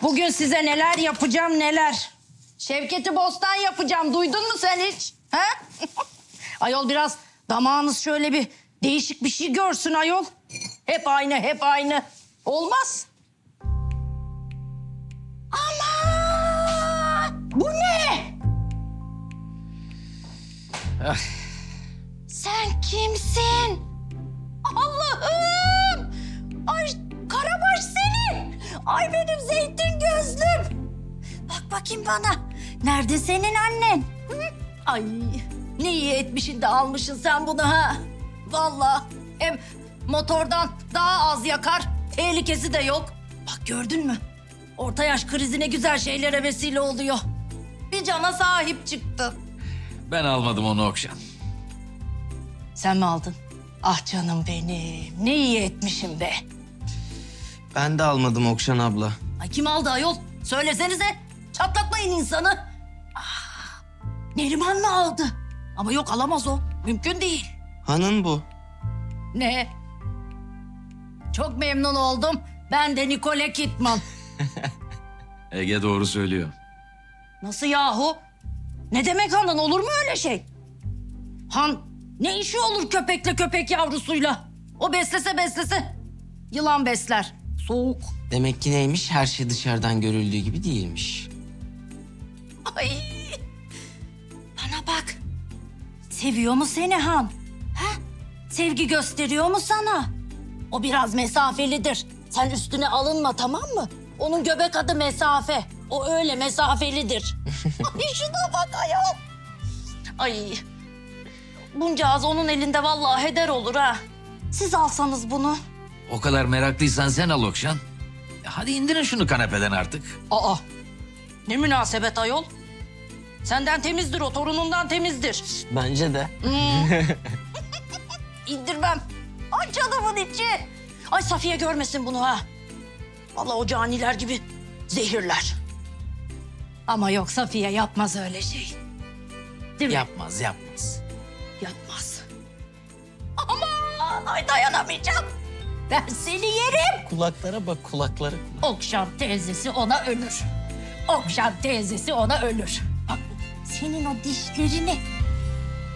Bugün size neler yapacağım neler. Şevketi Bostan yapacağım. Duydun mu sen hiç? Ha? Ayol biraz damağınız şöyle bir değişik bir şey görsün ayol. Hep aynı, hep aynı. Olmaz. Ama bu ne? Sen kimsin? Allah'ım! Ay Karabaş senin! Ay benim zeytin gözlüm! Bak bakayım bana. Nerede senin annen? Hı? Ay ne iyi etmişsin de almışsın sen bunu ha. Vallahi hem motordan daha az yakar. Tehlikesi de yok. Bak gördün mü? Orta yaş krizi ne güzel şeylere vesile oluyor. Bir cana sahip çıktı. Ben almadım onu Okşan. Sen mi aldın? Ah canım benim. Ne iyi etmişim be. Ben de almadım Okşan abla. Ay kim aldı ayol? Söylesenize. Çatlatmayın insanı. Neriman mı aldı? Ama yok alamaz o. Mümkün değil. Hanın bu. Ne? Çok memnun oldum. Ben de Nicole Kidman. Ege doğru söylüyor. Nasıl yahu? Ne demek hanın? Olur mu öyle şey? Han ne işi olur köpekle köpek yavrusuyla? O beslese yılan besler. Soğuk. Demek ki neymiş? Her şey dışarıdan görüldüğü gibi değilmiş. Ay. Bana bak. Seviyor mu seni Han? Ha? Sevgi gösteriyor mu sana? O biraz mesafelidir. Sen üstüne alınma tamam mı? Onun göbek adı mesafe. O öyle mesafelidir. Ay şuna bak ayol. Ay. Bunca az onun elinde vallahi heder olur ha. Siz alsanız bunu. O kadar meraklıysan sen al Okşan. Hadi indirin şunu kanepeden artık. Aa. Ne münasebet ayol. Senden temizdir o, torunundan temizdir. Bence de. İndirmem. Ay canımın içi. Ay Safiye görmesin bunu ha. Vallahi o caniler gibi zehirler. Ama yok Safiye yapmaz öyle şey. Değil mi? Yapmaz. Yapmaz. Aman ay dayanamayacağım. Ben seni yerim. Kulaklara bak, kulaklara. Okşan teyzesi ona ölür. Okşan teyzesi ona ölür. Bak senin o dişlerini